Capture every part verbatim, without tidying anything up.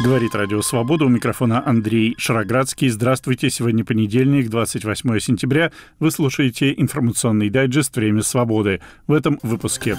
Говорит Радио Свобода. У микрофона Андрей Шароградский. Здравствуйте. Сегодня понедельник, двадцать восьмое сентября. Вы слушаете информационный дайджест «Время свободы». В этом выпуске.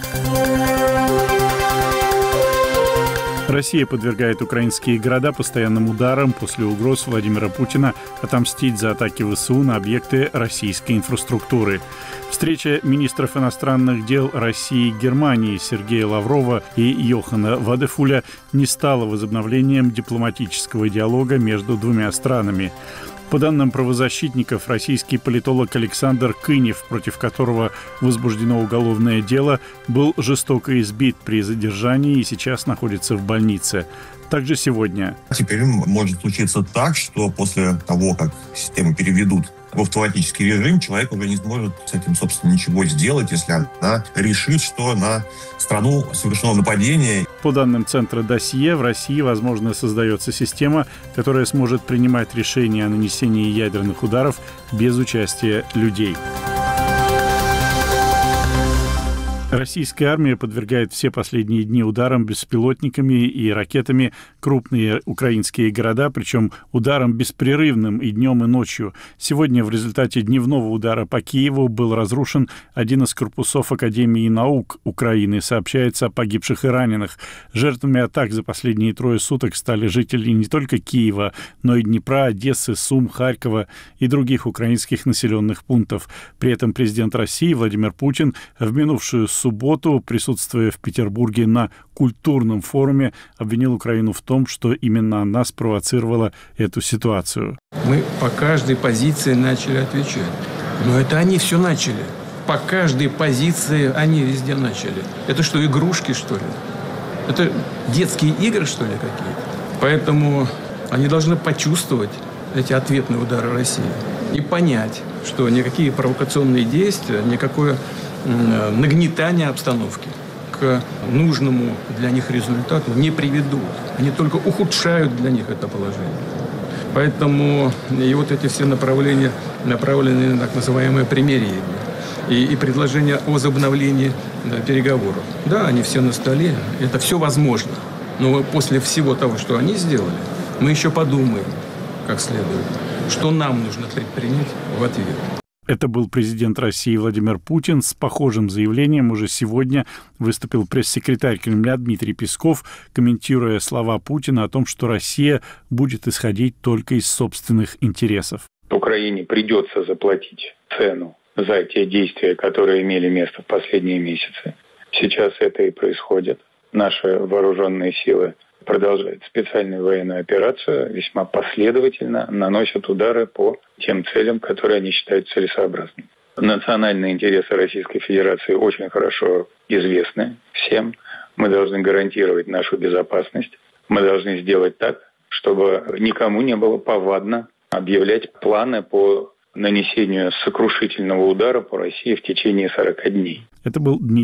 Россия подвергает украинские города постоянным ударам после угроз Владимира Путина отомстить за атаки ВСУ на объекты российской инфраструктуры. Встреча министров иностранных дел России и Германии Сергея Лаврова и Йохана Вадефуля не стала возобновлением дипломатического диалога между двумя странами. По данным правозащитников, российский политолог Александр Кынев, против которого возбуждено уголовное дело, был жестоко избит при задержании и сейчас находится в больнице. Также сегодня. Теперь может случиться так, что после того, как систему переведут в автоматический режим, человек уже не сможет с этим, собственно, ничего сделать, если она решит, что на страну совершено нападение. По данным Центра Досье, в России, возможно, создается система, которая сможет принимать решения о нанесении ядерных ударов без участия людей. Российская армия подвергает все последние дни ударам беспилотниками и ракетами крупные украинские города, причем ударам беспрерывным и днем, и ночью. Сегодня в результате дневного удара по Киеву был разрушен один из корпусов Академии наук Украины. Сообщается о погибших и раненых. Жертвами атак за последние трое суток стали жители не только Киева, но и Днепра, Одессы, Сум, Харькова и других украинских населенных пунктов. При этом президент России Владимир Путин в минувшую В субботу, присутствуя в Петербурге на культурном форуме, обвинил Украину в том, что именно она спровоцировала эту ситуацию. Мы по каждой позиции начали отвечать. Но это они все начали. По каждой позиции они везде начали. Это что, игрушки, что ли? Это детские игры, что ли, какие-то? Поэтому они должны почувствовать эти ответные удары России и понять, что никакие провокационные действия, никакое нагнетание обстановки к нужному для них результату не приведут. Они только ухудшают для них это положение. Поэтому и вот эти все направления направлены на так называемое примирение и, и предложение о возобновлении да, переговоров. Да, они все на столе, это все возможно. Но после всего того, что они сделали, мы еще подумаем, как следует, что нам нужно предпринять в ответ. Это был президент России Владимир Путин. С похожим заявлением уже сегодня выступил пресс-секретарь Кремля Дмитрий Песков, комментируя слова Путина о том, что Россия будет исходить только из собственных интересов. Украине придется заплатить цену за те действия, которые имели место в последние месяцы. Сейчас это и происходит. Наши вооруженные силы продолжает специальную военную операцию, весьма последовательно наносят удары по тем целям, которые они считают целесообразными. Национальные интересы Российской Федерации очень хорошо известны всем. Мы должны гарантировать нашу безопасность. Мы должны сделать так, чтобы никому не было повадно объявлять планы по нанесению сокрушительного удара по России в течение сорока дней. Это был Дмитрий